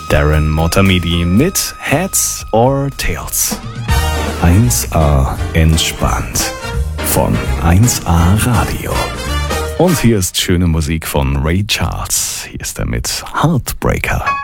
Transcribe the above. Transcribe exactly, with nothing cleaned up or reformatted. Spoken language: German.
Darren Motamedi mit Heads or Tails. eins A entspannt von eins A Radio. Und hier ist schöne Musik von Ray Charles. Hier ist er mit Heartbreaker.